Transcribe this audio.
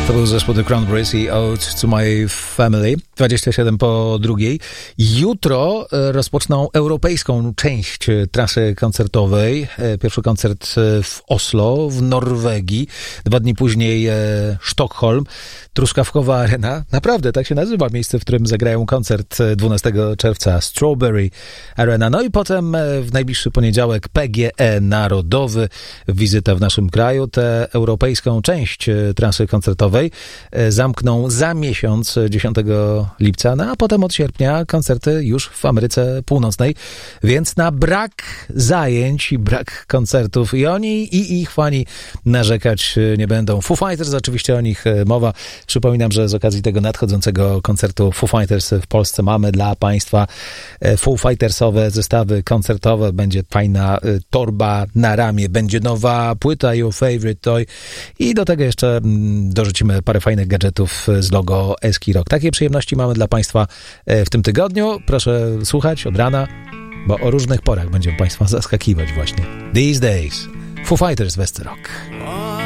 To był zespół The Cranberries i Ode to My Family. 27 po drugiej. Jutro rozpoczną europejską część trasy koncertowej. Pierwszy koncert w Oslo, w Norwegii. 2 dni później Sztokholm. Truskawkowa Arena. Naprawdę, tak się nazywa miejsce, w którym zagrają koncert 12 czerwca. Strawberry Arena. No i potem w najbliższy poniedziałek PGE Narodowy. Wizyta w naszym kraju. Tę europejską część trasy koncertowej zamkną za miesiąc, 10 lipca, no a potem od sierpnia koncerty już w Ameryce Północnej, więc na brak zajęć i brak koncertów i oni i ich fani narzekać nie będą. Foo Fighters, oczywiście o nich mowa. Przypominam, że z okazji tego nadchodzącego koncertu Foo Fighters w Polsce mamy dla Państwa Foo Fightersowe zestawy koncertowe. Będzie fajna torba na ramię, będzie nowa płyta Your Favorite Toy i do tego jeszcze dorzucimy parę fajnych gadżetów z logo Eski Rock. Takie przyjemności mamy dla Państwa w tym tygodniu. Proszę słuchać od rana, bo o różnych porach będziemy Państwa zaskakiwać właśnie. These Days. Foo Fighters, West Rock.